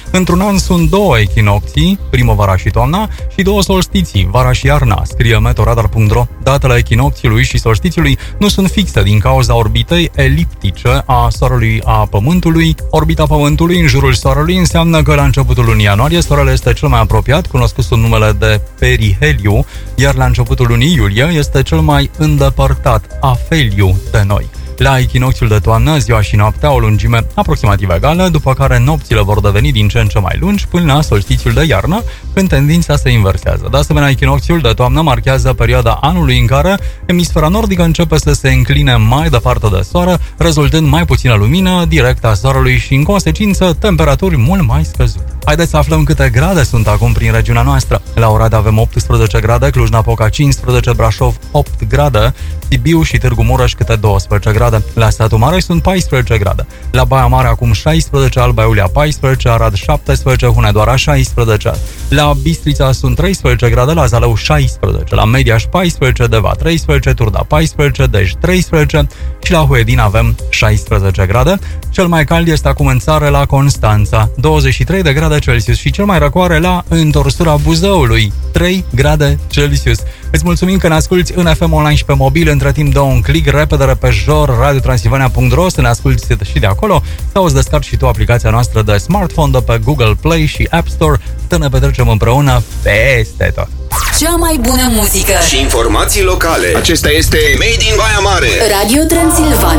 Într-un an sunt 2 echinocții, primăvara și toamna, și 2 solstiții, vara și iarna, scrie meteoradar.ro. Datele echinocțiului și solstițiului nu sunt fixe din cauza orbitei eliptice a Soarelui a Pământului. Orbita Pământului în jurul Soarelui înseamnă că la începutul lunii ianuarie Soarele este cel mai apropiat, cunoscut sub numele de periheliu, iar la începutul lunii iulie este cel mai îndepărtat, afeliu, de noi. La echinocțiul de toamnă, ziua și noaptea au o lungime aproximativ egală, după care nopțile vor deveni din ce în ce mai lungi până la solstițiul de iarnă, când tendința se inversează. De asemenea, echinocțiul de toamnă marchează perioada anului în care emisfera nordică începe să se încline mai departe de soare, rezultând mai puțină lumină directă a soarelui și, în consecință, temperaturi mult mai scăzute. Haideți să aflăm câte grade sunt acum prin regiunea noastră. La Oradea avem 18 grade, Cluj-Napoca 15, Brașov 8 grade, Sibiu și Târgu Mureș câte 12 grade. La Satu Mare sunt 14 grade. La Baia Mare acum 16, Alba Iulia 14, Arad 17, Hunedoara 16. La Bistrița sunt 13 grade, la Zalău 16, la Mediaș 14, Deva 13, Turda 14, Dej 13 și la Huedin avem 16 grade. Cel mai cald este acum în țară la Constanța, 23 de grade Celsius și cel mai răcoare la întorsura Buzăului, 3 grade Celsius. Îți mulțumim că ne asculti în FM Online și pe mobil. Între timp dă un click repede repejor radiotransilvania.ro să ne asculti și de acolo sau îți descarci și tu aplicația noastră de smartphone de pe Google Play și App Store. Să ne petrecem împreună peste tot. Cea mai bună muzică și informații locale. Acesta este Made in Baia Mare. Radio Transilvania.